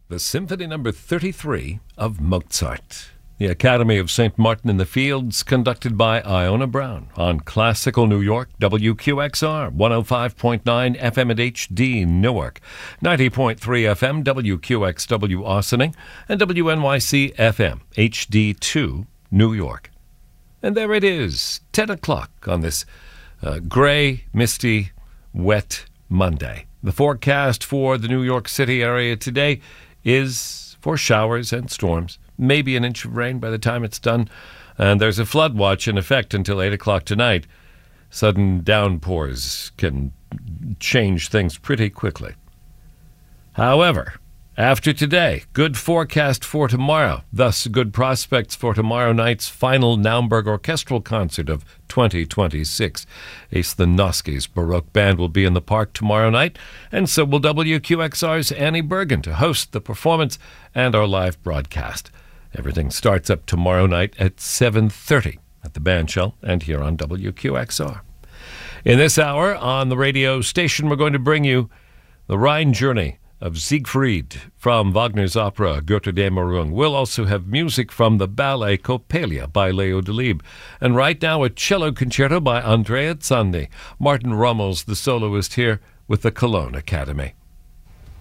the Symphony No. 33 of Mozart. The Academy of St. Martin in the Fields, conducted by Iona Brown on Classical New York, WQXR, 105.9 FM at HD Newark, 90.3 FM, WQXW Austining, and WNYC FM, HD2 New York. And there it is, 10 o'clock on this gray, misty, wet Monday. The forecast for the New York City area today is for showers and storms. Maybe an inch of rain by the time it's done. And there's a flood watch in effect until 8 o'clock tonight. Sudden downpours can change things pretty quickly. However, after today, good forecast for tomorrow. Thus, good prospects for tomorrow night's final Naumburg Orchestral Concert of 2026. Ace Thanosky's Baroque Band will be in the park tomorrow night, and so will WQXR's Annie Bergen to host the performance and our live broadcast. Everything starts up tomorrow night at 7:30 at the Bandshell and here on WQXR. In this hour on the radio station, we're going to bring you the Rhine Journey of Siegfried from Wagner's opera Götterdämmerung. We'll also have music from the ballet Coppelia by Leo Delibes. And right now, a cello concerto by Andrea Zandi. Martin Rummels, the soloist, here with the Cologne Academy.